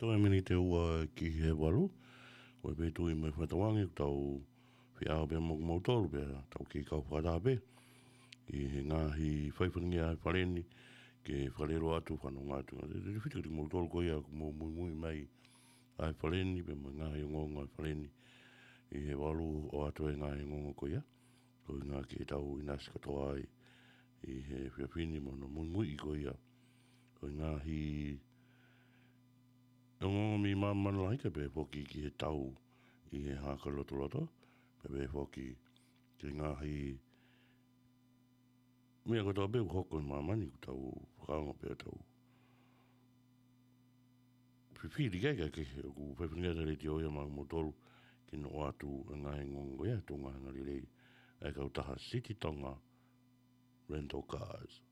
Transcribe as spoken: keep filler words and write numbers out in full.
Toa mini te ua ki he walu, o e betu i mai whatawangi, tau whi ao bea moku mautolu bea, tau ki kau whata be, i he ngāhi whaiwhangi a whareni, ke wharero atu whanau ngātu. Re whitikari mautolu ko ia, mo mui mui mai a whareni, bea mai ngāhi ngonga a whareni, i he walu o atu e ngāhi ngonga ko ia, ko i ngā ki tau i nasi katoa ai, i he whiawhini mo na mui mui ko ia, ko i ngāhi e ngonga mi mamana laika be whoki ki he tau i he haka loto loto, be be whoki ki ngāhi mea katoa be hoko i mamani ku tau whakaanga be tau whiwhiri kai kai ke ku whaiwhinga ta reti o ia mga motolu ki no atu e ngāhi ngonga ia tō ngāhi ngari rei e kau taha City Tonga Rental Cars.